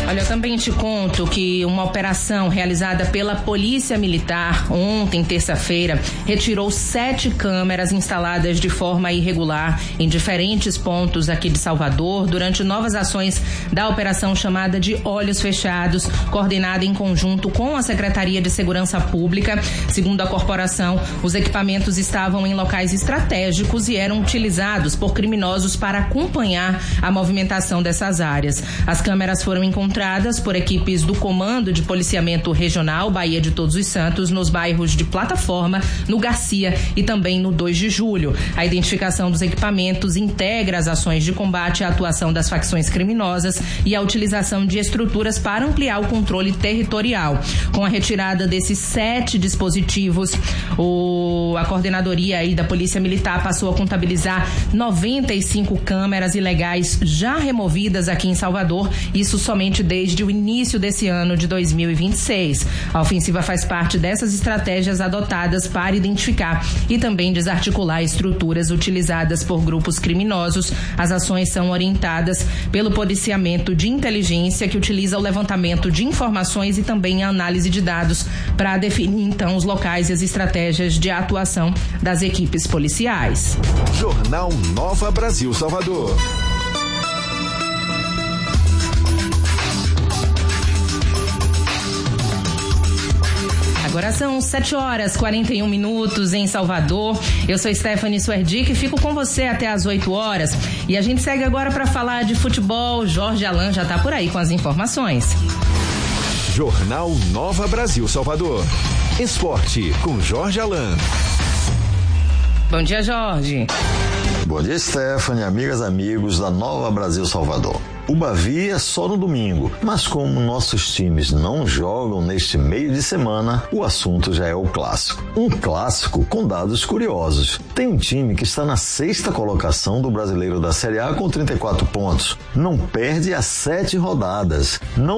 Olha, eu também te conto que uma operação realizada pela Polícia Militar ontem, terça-feira, retirou 7 câmeras instaladas de forma irregular em diferentes pontos aqui de Salvador durante novas ações da operação chamada de Olhos Fechados, coordenada em conjunto com a Secretaria de Segurança Pública. Segundo a corporação, os equipamentos estavam em locais estratégicos e eram utilizados por criminosos para acompanhar a movimentação dessas áreas. As câmeras foram encontradas por equipes do Comando de Policiamento Regional Bahia de Todos os Santos nos bairros de Plataforma, no Garcia e também no 2 de Julho. A identificação dos equipamentos integra as ações de combate à atuação das facções criminosas e a utilização de estruturas para ampliar o controle territorial. Com a retirada desses 7 dispositivos, a coordenadoria aí da Polícia Militar passou a contabilizar 95 câmeras ilegais já removidas aqui em Salvador, isso somente desde o início desse ano de 2026. A ofensiva faz parte dessas estratégias adotadas para identificar e também desarticular estruturas utilizadas por grupos criminosos. As ações são orientadas pelo policiamento de inteligência, que utiliza o levantamento de informações e também a análise de dados para definir então os locais e as estratégias de atuação das equipes policiais. Jornal Nova Brasil Salvador. Agora são 7h41 em Salvador. Eu sou Stephanie Suerdick e fico com você até às 8 horas. E a gente segue agora para falar de futebol. Jorge Alain já está por aí com as informações. Jornal Nova Brasil Salvador. Esporte com Jorge Alain. Bom dia, Jorge. Bom dia, Stephanie, amigas, amigos da Nova Brasil Salvador. O Bavi é só no domingo, mas como nossos times não jogam neste meio de semana, o assunto já é o clássico. Um clássico com dados curiosos. Tem um time que está na 6ª colocação do Brasileiro da Série A com 34 pontos. Não perde há 7 rodadas. Não